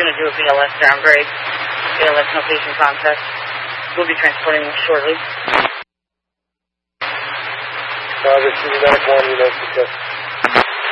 going to do a BLS downgrade, BLS no patient contact. We'll be transporting him shortly. This is Medic 1, you know, success.